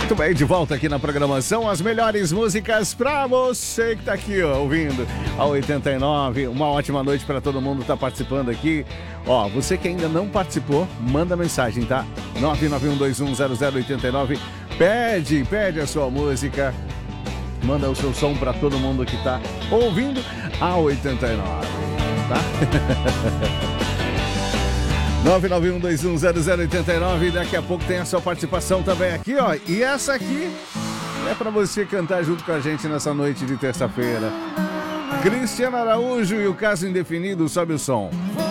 Muito bem, de volta aqui na programação, as melhores músicas pra você que tá aqui, ó, ouvindo a 89. Uma ótima noite pra todo mundo que tá participando aqui. Ó, você que ainda não participou, manda mensagem, tá? 991210089. Pede a sua música. Manda o seu som pra todo mundo que tá ouvindo a 89, tá? 991210089. Daqui a pouco tem a sua participação também aqui, ó. E essa aqui é pra você cantar junto com a gente nessa noite de terça-feira. Cristiano Araújo e o Caso Indefinido, sobe o som.